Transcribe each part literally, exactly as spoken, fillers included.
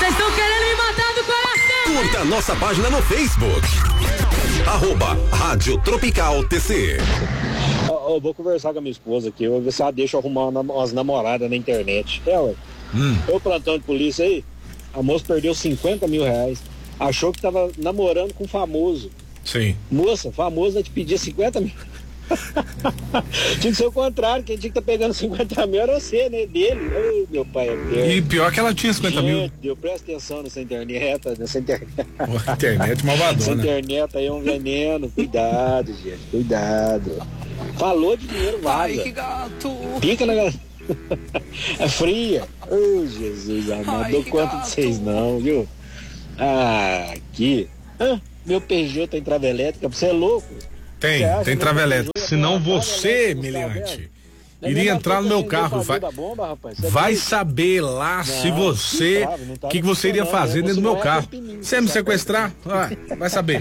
Vocês estão querendo me matar do coração? Curta nossa página no Facebook. Arroba Rádio Tropical T C. Eu, eu vou conversar com a minha esposa aqui, eu vou ver se ela deixa eu arrumar uma, umas namoradas na internet. É, ué. Hum. Eu plantão de polícia aí, a moça perdeu cinquenta mil reais, achou que tava namorando com famoso. Sim. Moça, famoso vai te pedir cinquenta mil. Tinha que ser o contrário, quem tinha que estar tá pegando cinquenta mil era você, né? Dele. Oh, meu pai é Deus. E pior que ela tinha cinquenta mil. Eu presto atenção nessa internet, nessa internet. A internet malvadona. Essa internet aí é um veneno. Cuidado, gente, cuidado. Falou de dinheiro, vaza. Ai, que gato. Pica na galera. É fria. Oh, Jesus amado, não dou conta de vocês não, viu? Ah, aqui. Ah, meu Peugeot tem trava elétrica, você é louco? Tem, tem trava elétrica. Senão você, meliante, iria entrar no meu carro. Vai, vai saber lá se você, o que, que você iria fazer dentro do meu carro. Você ia me sequestrar? Vai, vai saber.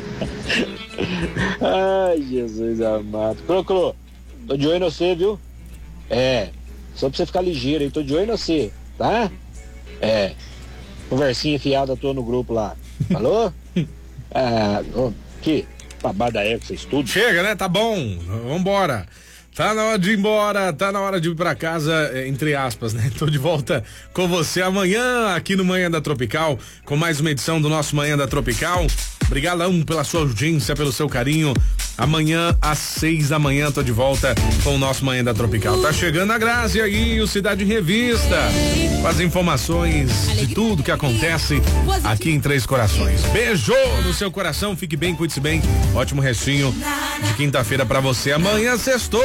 Ai, Jesus amado. Crocro, tô de olho em você, viu? É, só pra você ficar ligeiro aí, tô de olho em você, tá? É, conversinha fiada tua no grupo lá. Falou? Ah, que babada é que vocês tudo? Chega, né? Tá bom, vambora. Tá na hora de ir embora, tá na hora de ir pra casa, entre aspas, né? Tô de volta com você amanhã aqui no Manhã da Tropical, com mais uma edição do nosso Manhã da Tropical. Obrigadão pela sua audiência, pelo seu carinho. Amanhã às seis da manhã tô de volta com o nosso Manhã da Tropical. Tá chegando a Grazi aí, o Cidade em Revista, com as informações de tudo que acontece aqui em Três Corações. Beijo no seu coração, fique bem, cuide-se bem. Ótimo restinho de quinta-feira pra você. Amanhã sextou.